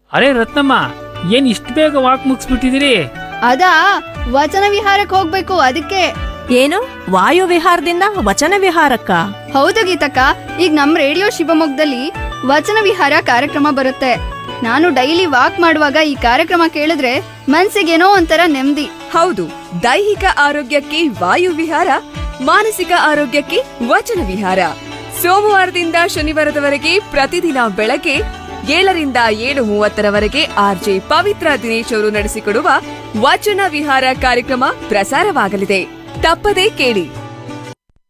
ಅರೆ ರತ್ನಮ್ಮ, ಏನ್ ಇಷ್ಟು ಬೇಗ ವಾಕ್ ಮುಗಿಸ್ಬಿಟ್ಟಿದಿರಿ? ಅದಾ, ವಚನ ವಿಹಾರಕ್ಕೆ ಹೋಗ್ಬೇಕು ಅದಕ್ಕೆ. ಏನು ವಾಯು ವಿಹಾರದಿಂದ ವಚನ ವಿಹಾರಕ್ಕ? ಹೌದು ಗೀತಕ್ಕ, ಈಗ ನಮ್ ರೇಡಿಯೋ ಶಿವಮೊಗ್ಗದಲ್ಲಿ ವಚನ ವಿಹಾರ ಕಾರ್ಯಕ್ರಮ ಬರುತ್ತೆ. ನಾನು ಡೈಲಿ ವಾಕ್ ಮಾಡುವಾಗ ಈ ಕಾರ್ಯಕ್ರಮ ಕೇಳಿದ್ರೆ ಮನ್ಸಿಗೇನೋ ಒಂಥರ ನೆಮ್ಮದಿ. ಹೌದು, ದೈಹಿಕ ಆರೋಗ್ಯಕ್ಕೆ ವಾಯು ವಿಹಾರ, ಮಾನಸಿಕ ಆರೋಗ್ಯಕ್ಕೆ ವಚನ ವಿಹಾರ. ಸೋಮವಾರದಿಂದ ಶನಿವಾರದವರೆಗೆ ಪ್ರತಿದಿನ ಬೆಳಗ್ಗೆ 7ರಿಂದ 7:30 ಆರ್ಜೆ ಪವಿತ್ರ ದಿನೇಶ್ ಅವರು ನಡೆಸಿಕೊಡುವ ವಚನ ವಿಹಾರ ಕಾರ್ಯಕ್ರಮ ಪ್ರಸಾರವಾಗಲಿದೆ. ತಪ್ಪದೇ ಕೇಳಿ.